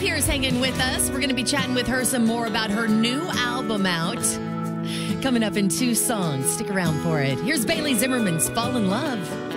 here's hanging with us. We're going to be chatting with her some more about her new album out. Coming up in 2 songs. Stick around for it. Here's Bailey Zimmerman's Fall in Love.